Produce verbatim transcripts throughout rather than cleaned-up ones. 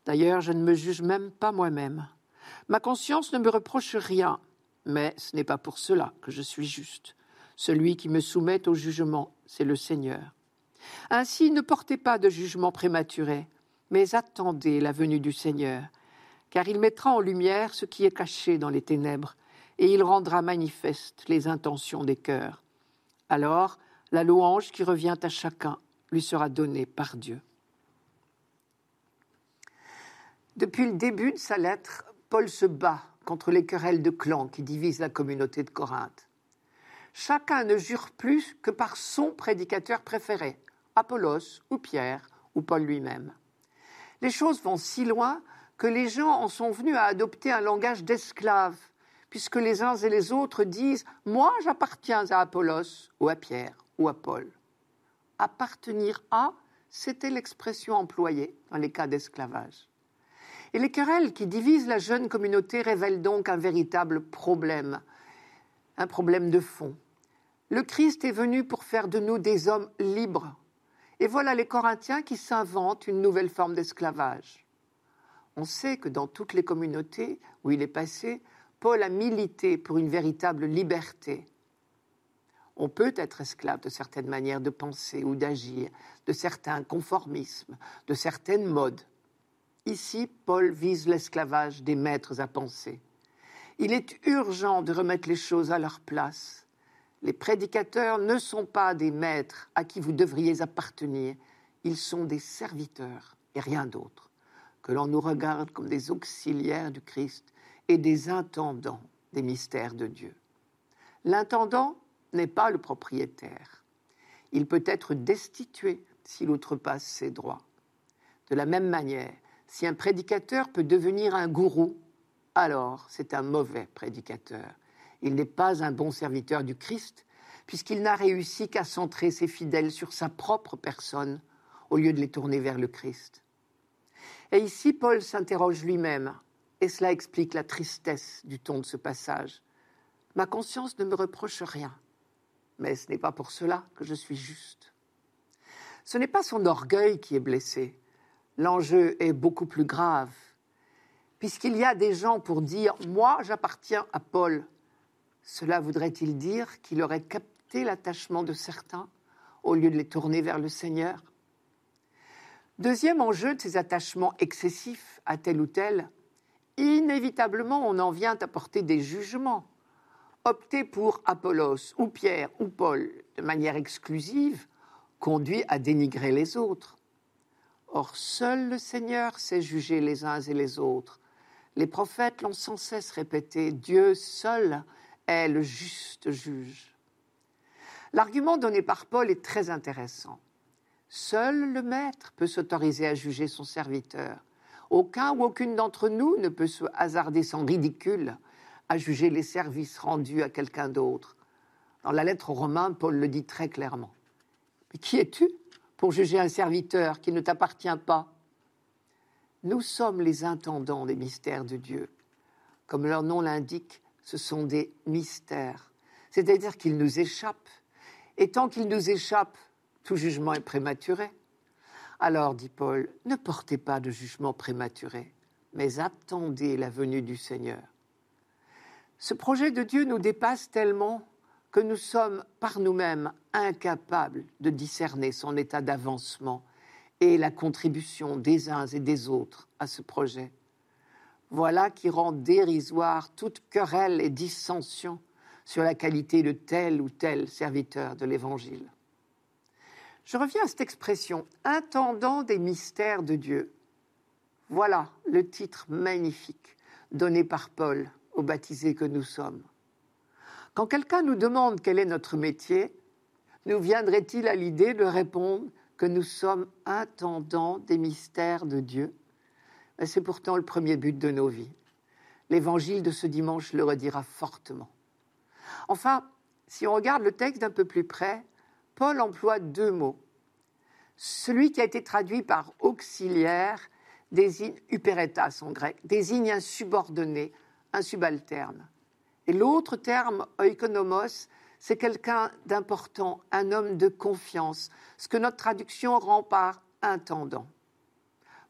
D'ailleurs, je ne me juge même pas moi-même. Ma conscience ne me reproche rien, mais ce n'est pas pour cela que je suis juste. Celui qui me soumet au jugement, c'est le Seigneur. Ainsi, ne portez pas de jugement prématuré, mais attendez la venue du Seigneur, car il mettra en lumière ce qui est caché dans les ténèbres, et il rendra manifestes les intentions des cœurs. Alors, la louange qui revient à chacun lui sera donnée par Dieu. Depuis le début de sa lettre, Paul se bat contre les querelles de clans qui divisent la communauté de Corinthe. Chacun ne jure plus que par son prédicateur préféré, Apollos ou Pierre ou Paul lui-même. Les choses vont si loin que les gens en sont venus à adopter un langage d'esclaves, puisque les uns et les autres disent « Moi, j'appartiens à Apollos ou à Pierre ou à Paul ». Appartenir à, c'était l'expression employée dans les cas d'esclavage. Et les querelles qui divisent la jeune communauté révèlent donc un véritable problème, un problème de fond. Le Christ est venu pour faire de nous des hommes libres. Et voilà les Corinthiens qui s'inventent une nouvelle forme d'esclavage. On sait que dans toutes les communautés où il est passé, Paul a milité pour une véritable liberté. On peut être esclave de certaines manières de penser ou d'agir, de certains conformismes, de certaines modes. Ici, Paul vise l'esclavage des maîtres à penser. Il est urgent de remettre les choses à leur place. Les prédicateurs ne sont pas des maîtres à qui vous devriez appartenir. Ils sont des serviteurs et rien d'autre. Que l'on nous regarde comme des auxiliaires du Christ et des intendants des mystères de Dieu. L'intendant n'est pas le propriétaire. Il peut être destitué s'il outrepasse ses droits. De la même manière, si un prédicateur peut devenir un gourou, alors c'est un mauvais prédicateur. Il n'est pas un bon serviteur du Christ, puisqu'il n'a réussi qu'à centrer ses fidèles sur sa propre personne, au lieu de les tourner vers le Christ. Et ici, Paul s'interroge lui-même, et cela explique la tristesse du ton de ce passage. « Ma conscience ne me reproche rien, mais ce n'est pas pour cela que je suis juste. » Ce n'est pas son orgueil qui est blessé. L'enjeu est beaucoup plus grave, puisqu'il y a des gens pour dire « moi, j'appartiens à Paul ». Cela voudrait-il dire qu'il aurait capté l'attachement de certains au lieu de les tourner vers le Seigneur ? Deuxième enjeu de ces attachements excessifs à tel ou tel, inévitablement on en vient à porter des jugements. Opter pour Apollos ou Pierre ou Paul de manière exclusive conduit à dénigrer les autres. Or, seul le Seigneur sait juger les uns et les autres. Les prophètes l'ont sans cesse répété, Dieu seul est le juste juge. L'argument donné par Paul est très intéressant. Seul le maître peut s'autoriser à juger son serviteur. Aucun ou aucune d'entre nous ne peut se hasarder sans ridicule à juger les services rendus à quelqu'un d'autre. Dans la lettre aux Romains, Paul le dit très clairement. Mais qui es-tu pour juger un serviteur qui ne t'appartient pas? Nous sommes les intendants des mystères de Dieu. Comme leur nom l'indique, ce sont des mystères, c'est-à-dire qu'ils nous échappent. Et tant qu'ils nous échappent, tout jugement est prématuré. Alors, dit Paul, ne portez pas de jugement prématuré, mais attendez la venue du Seigneur. Ce projet de Dieu nous dépasse tellement que nous sommes par nous-mêmes incapables de discerner son état d'avancement et la contribution des uns et des autres à ce projet. Voilà qui rend dérisoire toute querelle et dissension sur la qualité de tel ou tel serviteur de l'Évangile. Je reviens à cette expression « intendant des mystères de Dieu ». Voilà le titre magnifique donné par Paul aux baptisés que nous sommes. Quand quelqu'un nous demande quel est notre métier, nous viendrait-il à l'idée de répondre que nous sommes intendants des mystères de Dieu? Mais c'est pourtant le premier but de nos vies. L'évangile de ce dimanche le redira fortement. Enfin, si on regarde le texte d'un peu plus près, Paul emploie deux mots. Celui qui a été traduit par auxiliaire désigne, hyperetas en grec, désigne un subordonné, un subalterne. Et l'autre terme, oikonomos, c'est quelqu'un d'important, un homme de confiance, ce que notre traduction rend par intendant.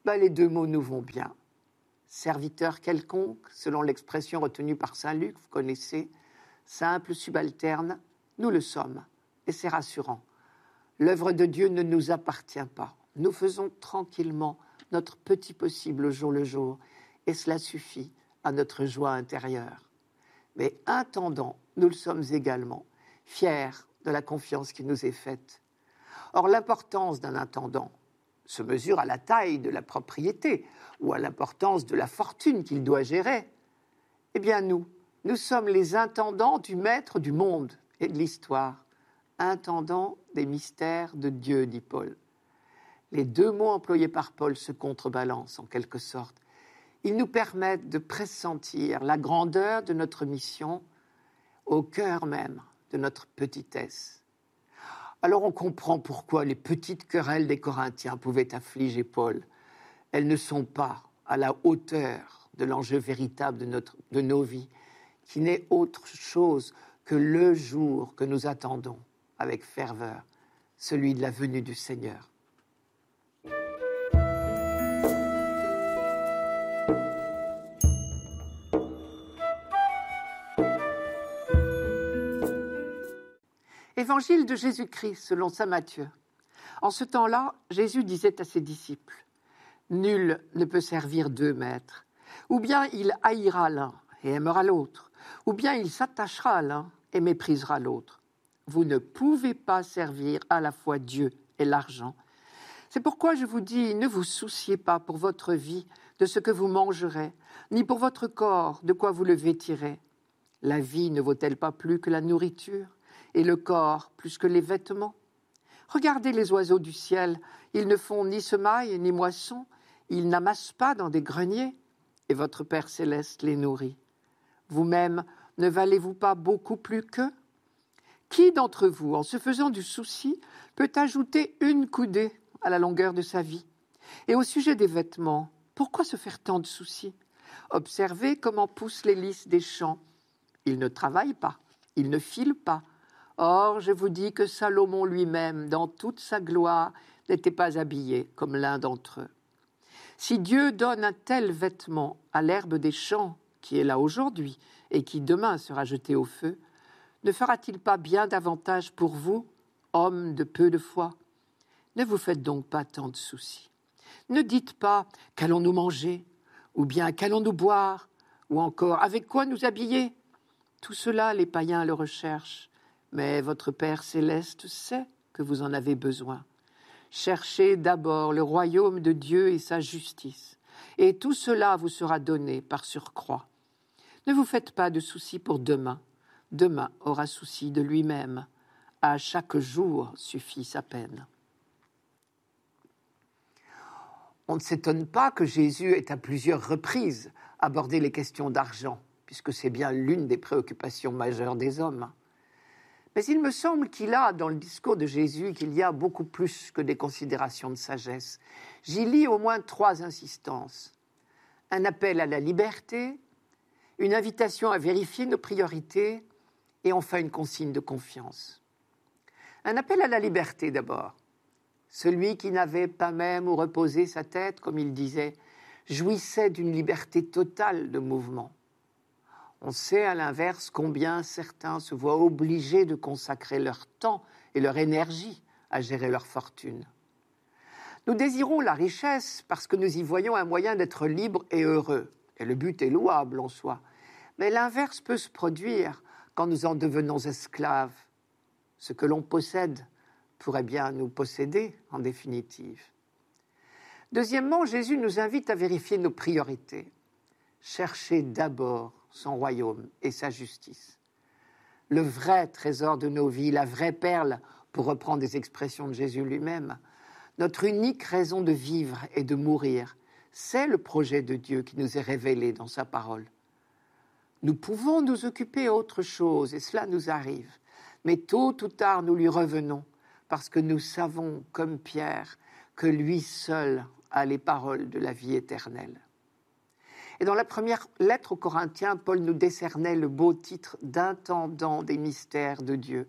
Ben, les deux mots nous vont bien. Serviteur quelconque, selon l'expression retenue par saint Luc, vous connaissez, simple subalterne, nous le sommes, et c'est rassurant. L'œuvre de Dieu ne nous appartient pas. Nous faisons tranquillement notre petit possible au jour le jour, et cela suffit à notre joie intérieure. Mais intendant, nous le sommes également, fiers de la confiance qui nous est faite. Or, l'importance d'un intendant se mesure à la taille de la propriété ou à l'importance de la fortune qu'il doit gérer. Eh bien, nous, nous sommes les intendants du maître du monde et de l'histoire, intendants des mystères de Dieu, dit Paul. Les deux mots employés par Paul se contrebalancent en quelque sorte. Ils nous permettent de pressentir la grandeur de notre mission au cœur même de notre petitesse. Alors on comprend pourquoi les petites querelles des Corinthiens pouvaient affliger Paul. Elles ne sont pas à la hauteur de l'enjeu véritable de, notre, de nos vies, qui n'est autre chose que le jour que nous attendons avec ferveur, celui de la venue du Seigneur. Évangile de Jésus-Christ selon saint Matthieu. En ce temps-là, Jésus disait à ses disciples, « Nul ne peut servir deux maîtres. Ou bien il haïra l'un et aimera l'autre, ou bien il s'attachera à l'un et méprisera l'autre. Vous ne pouvez pas servir à la fois Dieu et l'argent. C'est pourquoi je vous dis, ne vous souciez pas pour votre vie de ce que vous mangerez, ni pour votre corps de quoi vous le vêtirez. La vie ne vaut-elle pas plus que la nourriture ? Et le corps plus que les vêtements. Regardez les oiseaux du ciel, ils ne font ni semaille ni moisson, ils n'amassent pas dans des greniers, et votre Père céleste les nourrit. Vous-même, ne valez-vous pas beaucoup plus qu'eux ? Qui d'entre vous, en se faisant du souci, peut ajouter une coudée à la longueur de sa vie ? Et au sujet des vêtements, pourquoi se faire tant de soucis ? Observez comment poussent les lys des champs. Ils ne travaillent pas, ils ne filent pas. Or, je vous dis que Salomon lui-même, dans toute sa gloire, n'était pas habillé comme l'un d'entre eux. Si Dieu donne un tel vêtement à l'herbe des champs, qui est là aujourd'hui et qui demain sera jetée au feu, ne fera-t-il pas bien davantage pour vous, hommes de peu de foi ? Ne vous faites donc pas tant de soucis. Ne dites pas « qu'allons-nous manger ?» ou bien « qu'allons-nous boire ?» ou encore « avec quoi nous habiller ?» Tout cela, les païens le recherchent. Mais votre Père céleste sait que vous en avez besoin. Cherchez d'abord le royaume de Dieu et sa justice, et tout cela vous sera donné par surcroît. Ne vous faites pas de soucis pour demain. Demain aura souci de lui-même. À chaque jour suffit sa peine. On ne s'étonne pas que Jésus ait à plusieurs reprises abordé les questions d'argent, puisque c'est bien l'une des préoccupations majeures des hommes. Mais il me semble qu'il a, dans le discours de Jésus, qu'il y a beaucoup plus que des considérations de sagesse. J'y lis au moins trois insistances. Un appel à la liberté, une invitation à vérifier nos priorités et enfin une consigne de confiance. Un appel à la liberté d'abord. Celui qui n'avait pas même où reposer sa tête, comme il disait, jouissait d'une liberté totale de mouvement. On sait à l'inverse combien certains se voient obligés de consacrer leur temps et leur énergie à gérer leur fortune. Nous désirons la richesse parce que nous y voyons un moyen d'être libres et heureux. Et le but est louable en soi. Mais l'inverse peut se produire quand nous en devenons esclaves. Ce que l'on possède pourrait bien nous posséder en définitive. Deuxièmement, Jésus nous invite à vérifier nos priorités. Cherchez d'abord son royaume et sa justice. Le vrai trésor de nos vies, la vraie perle, pour reprendre des expressions de Jésus lui-même, notre unique raison de vivre et de mourir, c'est le projet de Dieu qui nous est révélé dans sa parole. Nous pouvons nous occuper autre chose, et cela nous arrive, mais tôt ou tard nous lui revenons, parce que nous savons, comme Pierre, que lui seul a les paroles de la vie éternelle. Et dans la première lettre aux Corinthiens, Paul nous décernait le beau titre d'intendant des mystères de Dieu.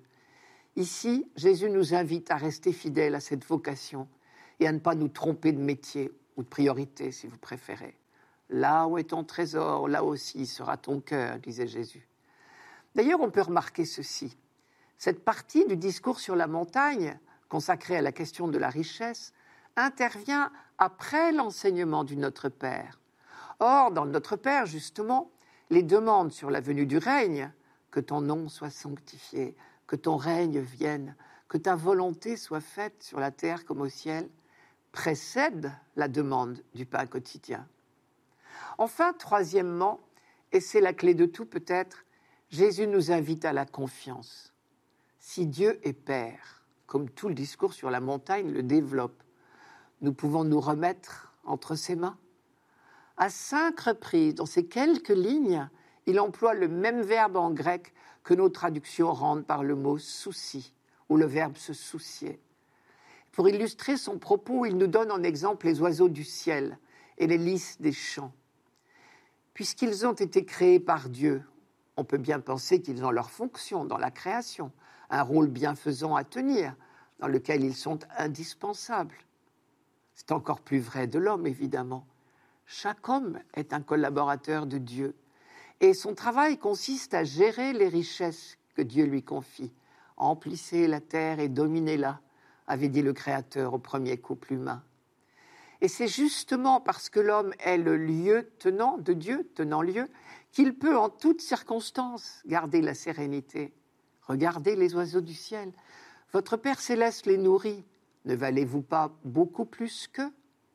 Ici, Jésus nous invite à rester fidèles à cette vocation et à ne pas nous tromper de métier ou de priorité si vous préférez. Là où est ton trésor, là aussi sera ton cœur, disait Jésus. D'ailleurs, on peut remarquer ceci. Cette partie du discours sur la montagne, consacrée à la question de la richesse, intervient après l'enseignement du Notre Père. Or, dans le Notre Père, justement, les demandes sur la venue du règne, que ton nom soit sanctifié, que ton règne vienne, que ta volonté soit faite sur la terre comme au ciel, précèdent la demande du pain quotidien. Enfin, troisièmement, et c'est la clé de tout peut-être, Jésus nous invite à la confiance. Si Dieu est Père, comme tout le discours sur la montagne le développe, nous pouvons nous remettre entre ses mains. À cinq reprises, dans ces quelques lignes, il emploie le même verbe en grec que nos traductions rendent par le mot « souci » ou le verbe « se soucier ». Pour illustrer son propos, il nous donne en exemple les oiseaux du ciel et les lys des champs. Puisqu'ils ont été créés par Dieu, on peut bien penser qu'ils ont leur fonction dans la création, un rôle bienfaisant à tenir, dans lequel ils sont indispensables. C'est encore plus vrai de l'homme, évidemment. Chaque homme est un collaborateur de Dieu, et son travail consiste à gérer les richesses que Dieu lui confie. « Emplissez la terre et dominez-la », avait dit le Créateur au premier couple humain. Et c'est justement parce que l'homme est le lieu tenant de Dieu, tenant lieu, qu'il peut en toutes circonstances garder la sérénité. Regardez les oiseaux du ciel. Votre Père céleste les nourrit. Ne valez-vous pas beaucoup plus qu'eux ?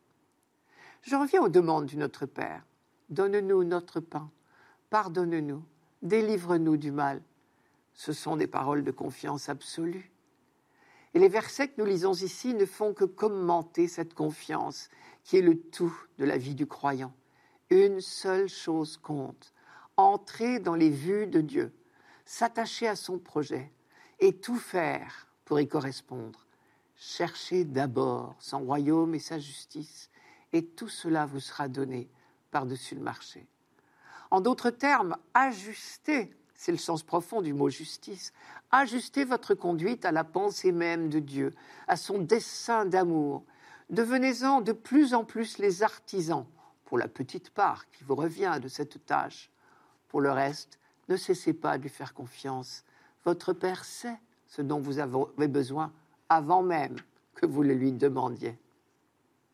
Je reviens aux demandes du Notre Père. Donne-nous notre pain. Pardonne-nous. Délivre-nous du mal. Ce sont des paroles de confiance absolue. Et les versets que nous lisons ici ne font que commenter cette confiance qui est le tout de la vie du croyant. Une seule chose compte, entrer dans les vues de Dieu, s'attacher à son projet et tout faire pour y correspondre. Cherchez d'abord son royaume et sa justice, et tout cela vous sera donné par-dessus le marché. En d'autres termes, ajustez, c'est le sens profond du mot justice, ajustez votre conduite à la pensée même de Dieu, à son dessein d'amour. Devenez-en de plus en plus les artisans, pour la petite part qui vous revient de cette tâche. Pour le reste, ne cessez pas de lui faire confiance. Votre Père sait ce dont vous avez besoin avant même que vous le lui demandiez.